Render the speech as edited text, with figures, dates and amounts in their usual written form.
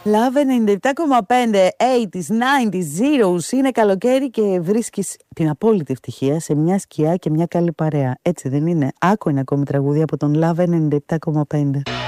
Love 97,5 80s, 90s, zeros. Είναι καλοκαίρι και βρίσκεις την απόλυτη ευτυχία σε μια σκιά και μια καλή παρέα. Έτσι δεν είναι? Άκου ένα ακόμη τραγούδι από τον Love 97,5.